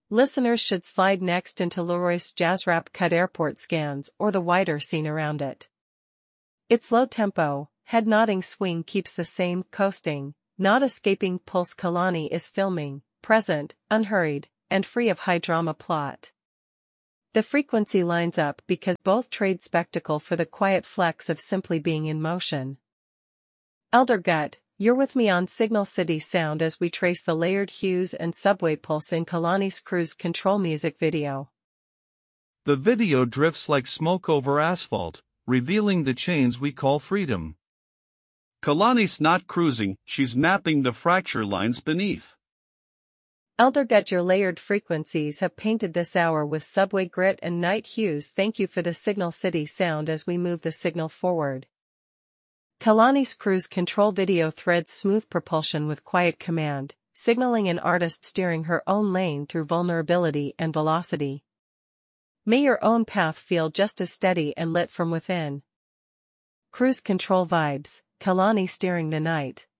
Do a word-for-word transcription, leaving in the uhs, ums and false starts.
Listeners should slide next into Leroy's Jazzrap Cut airport scans or the wider scene around it. Its low-tempo, head-nodding swing keeps the same coasting, not escaping pulse Kehlani is filming, present, unhurried, and free of high-drama plot. The frequency lines up because both trade spectacle for the quiet flex of simply being in motion. Elder Gut, you're with me on Signal City Sound as we trace the layered hues and subway pulse in Kehlani's cruise control music video. The video drifts like smoke over asphalt, revealing the chains we call freedom. Kehlani's not cruising, she's mapping the fracture lines beneath. Elder Gut, your layered frequencies have painted this hour with subway grit and night hues. Thank you for the Signal City Sound as we move the signal forward. Kehlani's cruise control video threads smooth propulsion with quiet command, signaling an artist steering her own lane through vulnerability and velocity. May your own path feel just as steady and lit from within. Cruise control vibes, Kehlani steering the night.